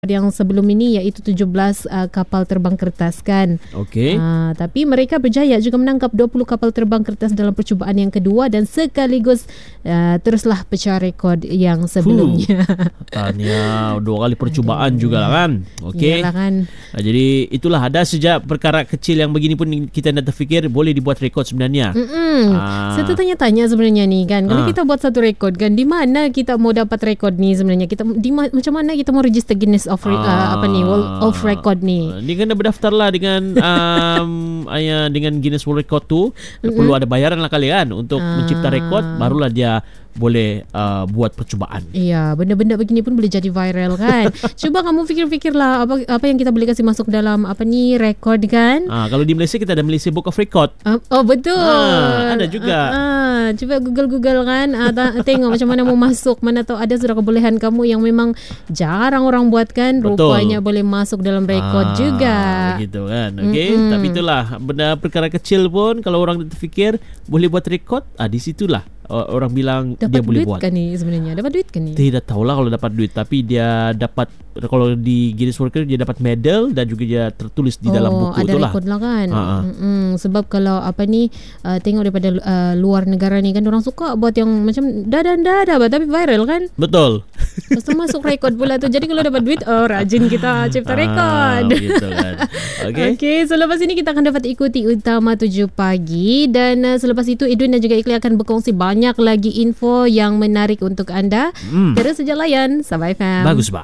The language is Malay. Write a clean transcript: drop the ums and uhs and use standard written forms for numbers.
yang sebelum ini iaitu 17 kapal terbang kertas kan. Okey. Tapi mereka berjaya juga menangkap 20 kapal terbang kertas dalam percubaan yang kedua dan sekaligus teruslah pecah rekod yang sebelumnya. Tanya 2 kali percubaan juga lah kan. Okey. Iyalah kan. Jadi itulah, ada sejak perkara kecil yang begini pun kita nak terfikir boleh dibuat rekod sebenarnya. Saya tanya sebenarnya ni kan, kalau kita buat satu rekod kan, di mana kita mau dapat rekod ni sebenarnya? Kita macam mana kita mau register Guinness of World of Record ni? Dia kena berdaftar lah dengan dengan Guinness World Record tu. Perlu ada bayaran lah kali kan untuk mencipta rekod, barulah dia boleh buat percubaan. Iya, benda-benda begini pun boleh jadi viral kan. Cuba kamu fikir-fikirlah apa yang kita boleh kasih masuk dalam rekod kan. Kalau di Malaysia kita ada Malaysia Book of Record. Oh betul. Ada juga. Cuba Google kan, tengok macam mana mau masuk. Mana tahu ada sudah kebolehan kamu yang memang jarang orang buat kan. Rupanya boleh masuk dalam rekod juga. Gitu kan. Okey, tapi itulah benda perkara kecil pun kalau orang terfikir boleh buat rekod, di situlah orang bilang dapat dia boleh buat. Dapat duit kan ni sebenarnya? Dapat duit kan ni? Tidak tahulah kalau dapat duit, tapi dia dapat, kalau di Guinness World Record dia dapat medal dan juga dia tertulis di dalam buku ada itulah. Ada rekod lah kan. Sebab kalau tengok daripada luar negara ni kan, orang suka buat yang macam dadah tapi viral kan. Betul. Lepas tu masuk rekod pula tu. Jadi kalau dapat duit, rajin kita cipta rekod. Begitu kan. Okay, so lepas ini kita akan dapat ikuti Utama 7 pagi. Dan selepas itu Edwin dan juga Ikhlas akan berkongsi banyak lagi info yang menarik untuk anda. Terus saja layan Sabah FM. Bagus bah.